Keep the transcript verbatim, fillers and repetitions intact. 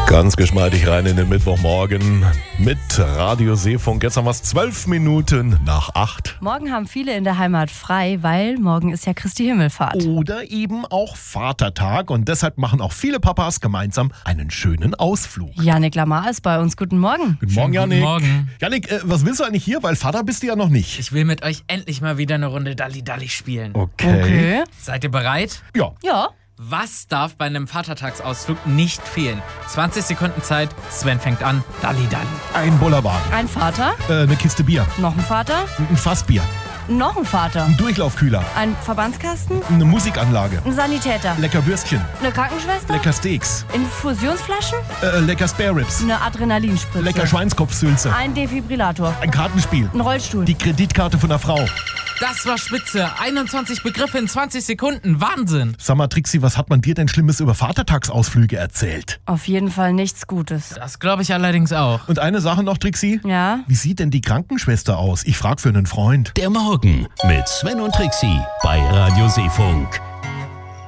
Ganz geschmeidig rein in den Mittwochmorgen mit Radio Seefunk. Jetzt haben wir es zwölf Minuten nach acht. Morgen haben viele in der Heimat frei, weil morgen ist ja Christi Himmelfahrt. Oder eben auch Vatertag. Und deshalb machen auch viele Papas gemeinsam einen schönen Ausflug. Janik Lamar ist bei uns. Guten Morgen. Guten Morgen, Janik. Guten Morgen. Janik, äh, was willst du eigentlich hier? Weil Vater bist du ja noch nicht. Ich will mit euch endlich mal wieder eine Runde Dalli-Dalli spielen. Okay. Okay. Seid ihr bereit? Ja. Ja. Was darf bei einem Vatertagsausflug nicht fehlen? zwanzig Sekunden Zeit, Sven fängt an. Dalli-Dalli. Ein Bollerwagen. Ein Vater, Äh, eine Kiste Bier. noch ein Vater, Ein Fassbier. noch ein Vater, Ein Durchlaufkühler. ein Verbandskasten, Eine Musikanlage. ein Sanitäter, Lecker Würstchen. eine Krankenschwester, Lecker Steaks. Infusionsflaschen, Äh, lecker Spare Ribs. eine Adrenalinspritze, Lecker Schweinskopfsülze. ein Defibrillator, Ein Kartenspiel. ein Rollstuhl. Die Kreditkarte von der Frau. Das war spitze. einundzwanzig Begriffe in zwanzig Sekunden. Wahnsinn. Sag mal, Trixi, was hat man dir denn Schlimmes über Vatertagsausflüge erzählt? Auf jeden Fall nichts Gutes. Das glaube ich allerdings auch. Und eine Sache noch, Trixi. Ja? Wie sieht denn die Krankenschwester aus? Ich frag für einen Freund. Der Morgen mit Sven und Trixi bei Radio Seefunk.